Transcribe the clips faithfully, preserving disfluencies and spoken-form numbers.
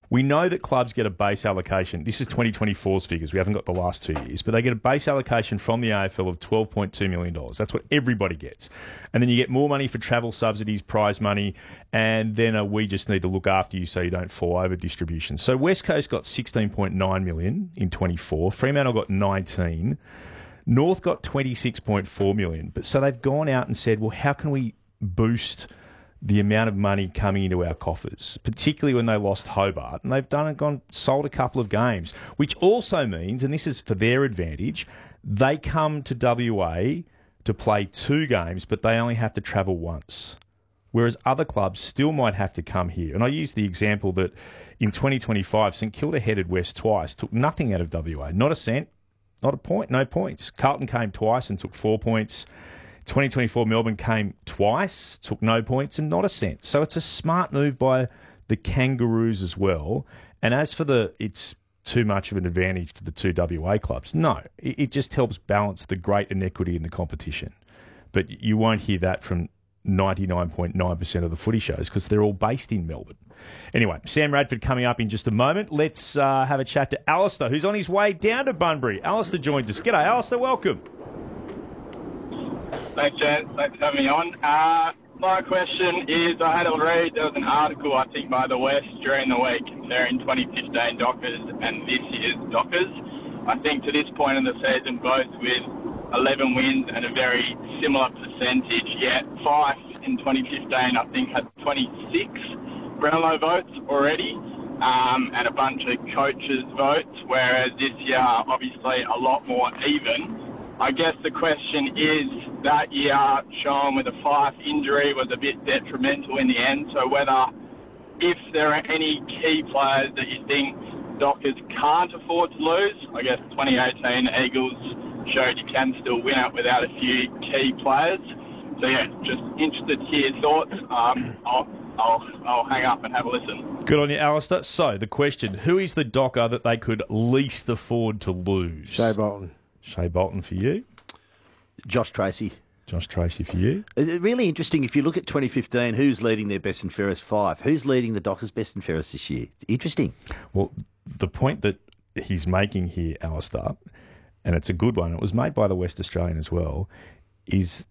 We know that clubs get a base allocation. This is twenty twenty-four's figures. We haven't got the last two years. But they get a base allocation from the A F L of twelve point two million dollars. That's what everybody gets. And then you get more money for travel subsidies, prize money, and then a we just need to look after you so you don't fall over distribution. So West Coast got sixteen point nine million dollars in twenty-four. Fremantle got nineteen. North got twenty-six point four million dollars. But so they've gone out and said, well, how can we boost the amount of money coming into our coffers, particularly when they lost Hobart, and they've done and gone sold a couple of games, which also means, and this is for their advantage, they come to W A to play two games, but they only have to travel once. Whereas other clubs still might have to come here. And I use the example that in twenty twenty-five, St Kilda headed west twice, took nothing out of W A, not a cent, not a point, no points. Carlton came twice and took four points. twenty twenty-four Melbourne came twice, took no points and not a cent. So it's a smart move by the Kangaroos as well. And as for the, it's too much of an advantage to the two W A clubs. No, it, it just helps balance the great inequity in the competition. But you won't hear that from ninety-nine point nine percent of the footy shows because they're all based in Melbourne. Anyway, Sam Radford coming up in just a moment. Let's uh, have a chat to Alistair, who's on his way down to Bunbury. Alistair joins us. G'day, Alistair. Welcome. Thanks, Jen. Thanks for having me on. Uh, my question is, I had a read, there was an article, I think, by the West during the week comparing twenty fifteen Dockers and this year's Dockers. I think to this point in the season, both with eleven wins and a very similar percentage, yet Fife in twenty fifteen, I think, had twenty-six Brownlow votes already, um, and a bunch of coaches' votes, whereas this year, obviously, a lot more even. I guess the question is, that year, Sean, with a Fife injury, was a bit detrimental in the end. So whether, if there are any key players that you think Dockers can't afford to lose, I guess twenty eighteen Eagles showed you can still win it without a few key players. So yeah, just interested to hear your thoughts. Um, I'll, I'll, I'll hang up and have a listen. Good on you, Alistair. So the question, who is the Docker that they could least afford to lose? Shea Bolton. Shea Bolton for you. Josh Tracy. Josh Tracy for you. It's really interesting, if you look at twenty fifteen, who's leading their best and fairest five? Who's leading the Dockers' best and fairest this year? Interesting. Well, the point that he's making here, Alistair, and it's a good one, it was made by the West Australian as well, is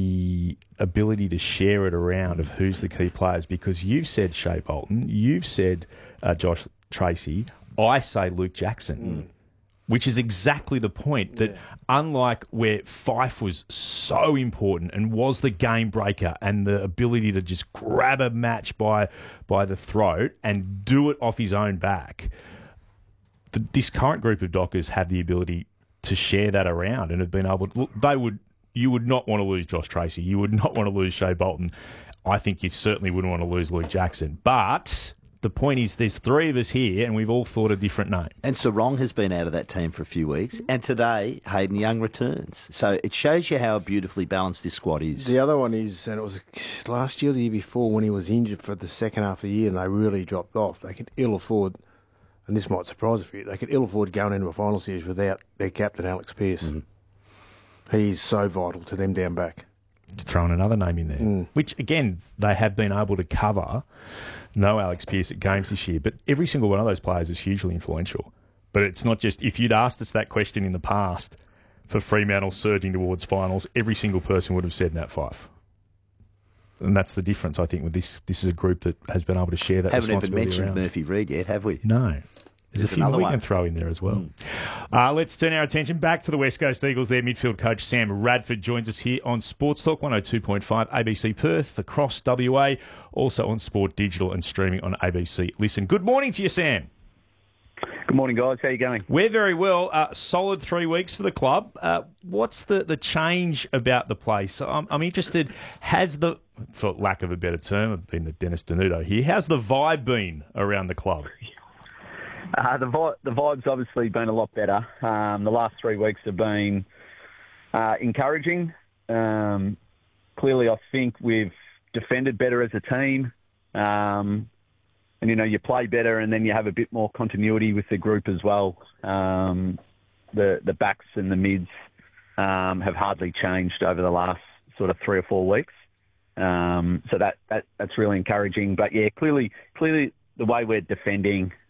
the ability to share it around of who's the key players, because you've said Shea Bolton, you've said uh, Josh Tracy, I say Luke Jackson. Mm. Which is exactly the point, that yeah. unlike where Fife was so important and was the game breaker and the ability to just grab a match by by the throat and do it off his own back, the, this current group of Dockers have the ability to share that around and have been able to, look, they would, you would not want to lose Josh Tracy. You would not want to lose Shea Bolton. I think you certainly wouldn't want to lose Luke Jackson. But the point is, there's three of us here, and we've all thought a different name. And Sarong has been out of that team for a few weeks, and today Hayden Young returns. So it shows you how beautifully balanced this squad is. The other one is, and it was last year, or the year before, when he was injured for the second half of the year, and they really dropped off. They could ill afford, and this might surprise a few, they could ill afford going into a final series without their captain Alex Pearce. Mm-hmm. He's so vital to them down back. Throwing another name in there, mm. which again they have been able to cover. No Alex Pearce at games this year, but every single one of those players is hugely influential. But it's not just, if you'd asked us that question in the past for Fremantle surging towards finals, every single person would have said Nat Fife. And that's the difference, I think, with this. This is a group that has been able to share that Haven't responsibility even mentioned around. Murphy Reid yet, have we? No. There's, There's a few more we one. can throw in there as well. Mm. Uh, let's turn our attention back to the West Coast Eagles. Their midfield coach Sam Radford joins us here on Sports Talk one oh two point five A B C Perth, across W A, also on Sport Digital and streaming on A B C Listen. Good morning to you, Sam. Good morning, guys. How are you going? We're very well. Uh, solid three weeks for the club. Uh, what's the, the change about the place? I'm, I'm interested. Has the, for lack of a better term, I've been the Dennis Denuto here, how's the vibe been around the club? Uh, the, vi- the vibe's obviously been a lot better. Um, the last three weeks have been uh, encouraging. Um, clearly, I think we've defended better as a team. Um, and, you know, you play better and then you have a bit more continuity with the group as well. Um, the, the backs and the mids um, have hardly changed over the last sort of three or four weeks. Um, so that, that that's really encouraging. But, yeah, clearly, clearly the way we're defending